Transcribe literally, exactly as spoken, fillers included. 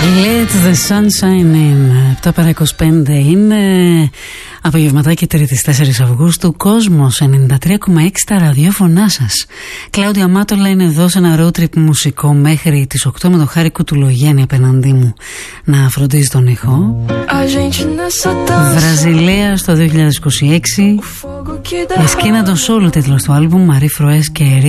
Let the sunshine in. επτά παρά είκοσι πέντε είναι απογευματάκι Τρίτης τέσσερις Αυγούστου. Κόσμος ενενήντα τρία κόμμα έξι τα ραδιόφωνά σας. Κλάουδια Μάτολα είναι εδώ σε ένα road trip μουσικό μέχρι τις οκτώ με το Χάρη Κουτουλογέννη απέναντί μου να φροντίζει τον ήχο. Βραζιλία στο δύο χιλιάδες είκοσι έξι. Εσκίνα το solo τίτλος του άλμπουμ Marie Froes και